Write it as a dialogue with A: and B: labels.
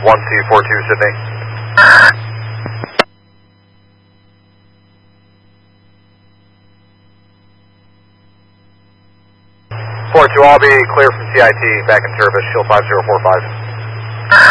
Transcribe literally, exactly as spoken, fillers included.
A: one two four two Sydney. four two, I'll be clear from C I T, back in service, shield five zero four five.